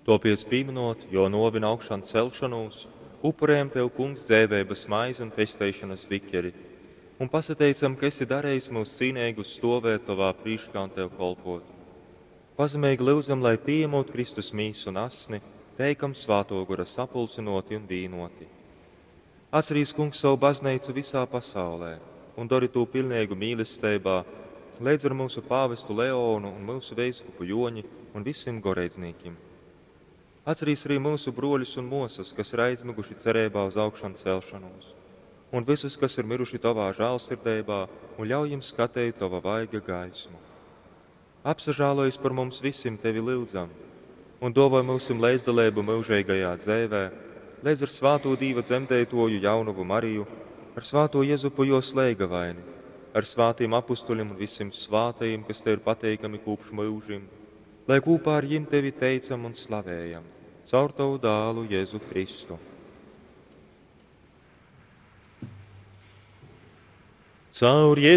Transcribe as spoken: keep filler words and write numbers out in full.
Topies pieminot, jo novina augšana celšanos, upurējam Tev, Kungs, dzēvības maizi un pestēšanas vikeri, un pasateicam, ka esi darējis mūs cīnīgus stāvēt Tavā prīškā un Tev kolpot. Pazemīgi lūdzam, lai pieņemot Kristus mīsu un asni, teikam svāto gura sapulcinoti un vīnoti. Atcerīs, Kungs, savu baznīcu visā pasaulē un dari to pilnīgu mīlestībā, līdz ar mūsu pāvestu Leonu un mūsu veiskupu Joņi un visiem goreidzniekiem. Atcerīs arī mūsu broļus un mosas, kas ir aizmiguši cerībā uz augšanu celšanos, un visus, kas ir miruši Tavā žēlsirdībā, un ļauj jums skatīt Tava vaiga gaismu. Apsažālojies par mums visiem Tevi lūdzam, un dāvā mūsim leizdalību mūžīgajā dzēvē, līdz ar svāto Dīva dzemdētoju Jaunuvu Mariju, ar svāto Jezupu jo sleigavaini, ar svātiem apustuļiem un visiem svātajiem, kas Tev ir pateikami kūpš mūžim, lai kopā ar jiem Tevi teicam un slavējam, caur Tavu dālu Jēzu Kristu. Caur Jēzu